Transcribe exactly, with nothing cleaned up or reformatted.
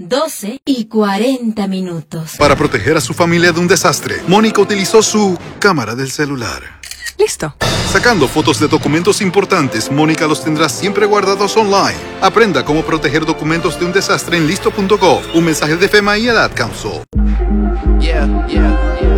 doce y cuarenta minutos. Para proteger a su familia de un desastre, Mónica utilizó su cámara del celular. Listo. Sacando fotos de documentos importantes, Mónica los tendrá siempre guardados online. Aprenda cómo proteger documentos de un desastre en listo punto gov. Un mensaje de FEMA y el Ad Council. Yeah, yeah, yeah.